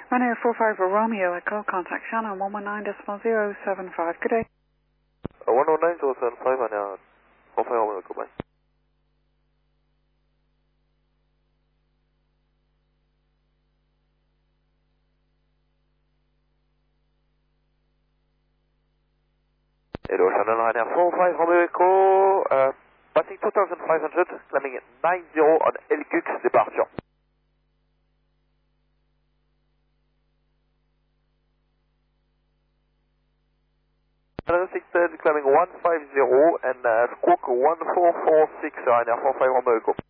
Runway 45 Romeo Echo, contact Shannon 119.075. Good day. 119.075 아니야. 45 Romeo Echo, bye. Hello, Shannon Ryanair 45 Romeo Echo, passing 2500, climbing 90 on LQX departure. Shannon 610, climbing 150 and squawk 1446 Ryanair 45 Romeo Echo.